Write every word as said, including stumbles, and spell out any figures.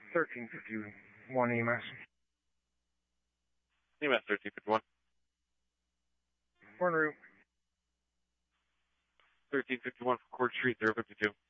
thirteen fifty-one E M S. E M S thirteen fifty-one. We're en route. thirteen fifty-one for Court Street, zero fifty-two.